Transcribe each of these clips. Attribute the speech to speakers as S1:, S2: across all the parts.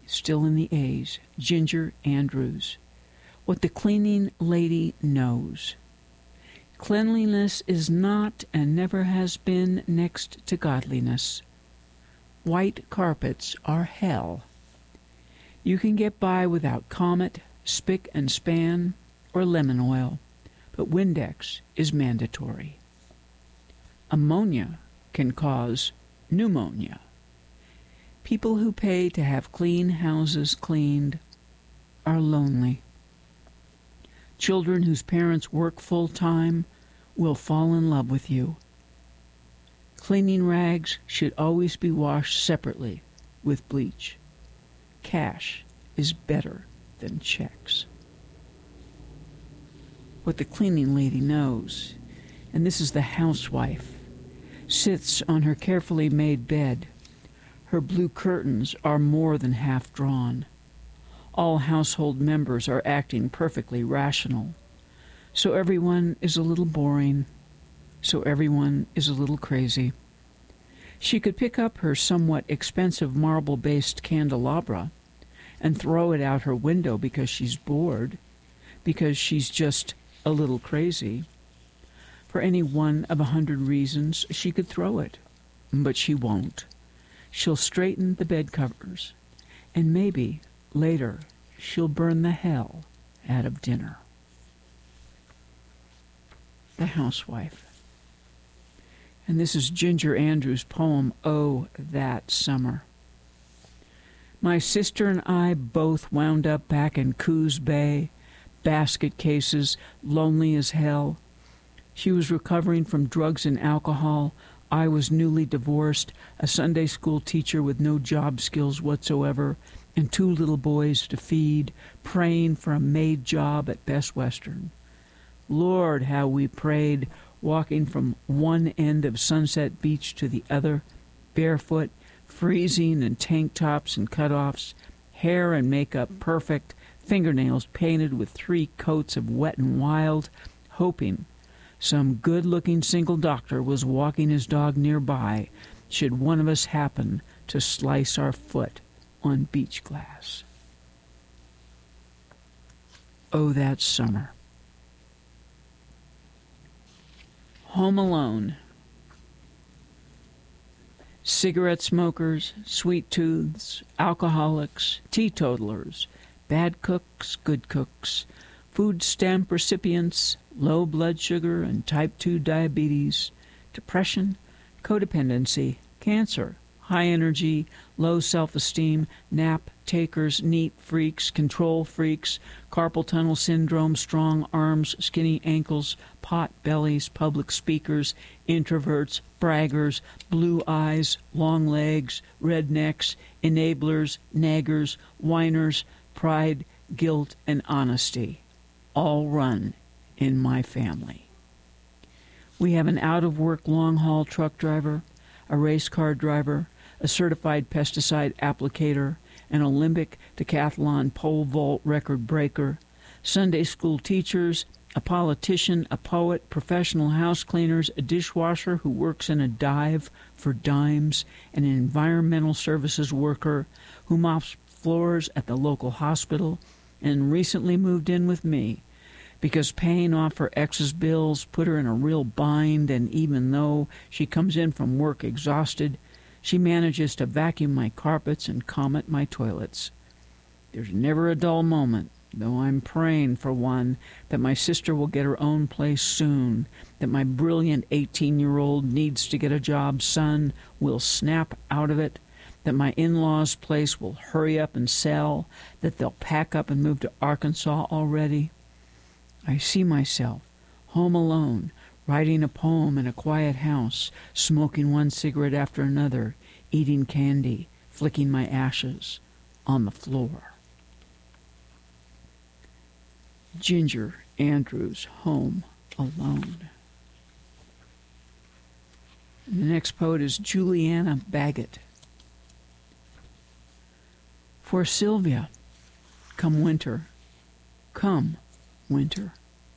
S1: still in the A's, Ginger Andrews. What the cleaning lady knows. Cleanliness is not and never has been next to godliness. White carpets are hell. You can get by without Comet, Spick and Span, or lemon oil, but Windex is mandatory. Ammonia can cause pneumonia. People who pay to have clean houses cleaned are lonely. Children whose parents work full-time will fall in love with you. Cleaning rags should always be washed separately with bleach. Cash is better than checks. What the cleaning lady knows, and this is the housewife, sits on her carefully made bed. Her blue curtains are more than half drawn. All household members are acting perfectly rational. So everyone is a little boring. So everyone is a little crazy. She could pick up her somewhat expensive marble-based candelabra and throw it out her window because she's bored, because she's just a little crazy. For any one of 100 reasons, she could throw it, but she won't. She'll straighten the bed covers, and maybe later she'll burn the hell out of dinner. The Housewife. And this is Ginger Andrews' poem, Oh, That Summer. My sister and I both wound up back in Coos Bay, basket cases, lonely as hell. She was recovering from drugs and alcohol. I was newly divorced, a Sunday school teacher with no job skills whatsoever, and 2 little boys to feed, praying for a maid job at Best Western. Lord, how we prayed, walking from one end of Sunset Beach to the other, barefoot, freezing in tank tops and cutoffs, hair and makeup perfect, fingernails painted with 3 coats of Wet n Wild, hoping some good-looking single doctor was walking his dog nearby should one of us happen to slice our foot on beach glass. Oh, that summer. Home alone. Cigarette smokers, sweet tooths, alcoholics, teetotalers, bad cooks, good cooks, food stamp recipients, low blood sugar and type 2 diabetes, depression, codependency, cancer, high energy, low self-esteem, nap takers, neat freaks, control freaks, carpal tunnel syndrome, strong arms, skinny ankles, pot bellies, public speakers, introverts, braggers, blue eyes, long legs, rednecks, enablers, naggers, whiners, pride, guilt, and honesty, all run in my family. We have an out-of-work long-haul truck driver, a race car driver, a certified pesticide applicator, an Olympic decathlon pole vault record breaker, Sunday school teachers, a politician, a poet, professional house cleaners, a dishwasher who works in a dive for dimes, and an environmental services worker who mops floors at the local hospital, and recently moved in with me because paying off her ex's bills put her in a real bind, and even though she comes in from work exhausted, she manages to vacuum my carpets and Comet my toilets. There's never a dull moment, though I'm praying for one, that my sister will get her own place soon, that my brilliant 18-year-old needs to get a job son will snap out of it, that my in-laws' place will hurry up and sell, that they'll pack up and move to Arkansas already. I see myself, home alone, writing a poem in a quiet house, smoking one cigarette after another, eating candy, flicking my ashes on the floor. Ginger Andrews, Home Alone. And the next poet is Juliana Baggett. For Sylvia, come winter, come winter.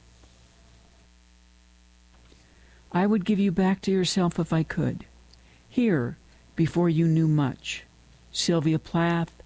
S1: I would give you back to yourself if I could. Here, before you knew much, Sylvia Plath,